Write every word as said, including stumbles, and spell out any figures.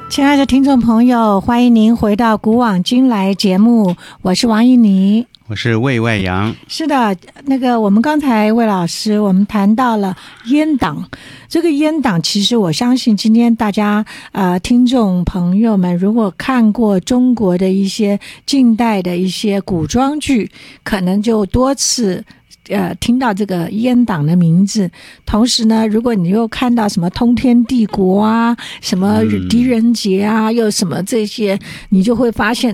亲爱的听众朋友，欢迎您回到古往今来节目，我是王怡妮， 我是魏外阳。 是的，那个我们刚才魏老师我们谈到了阉党，这个阉党其实我相信今天大家呃听众朋友们如果看过中国的一些近代的一些古装剧，可能就多次呃，听到这个阉党的名字，同时呢，如果你又看到什么通天帝国啊，什么狄仁杰啊，又什么这些，你就会发现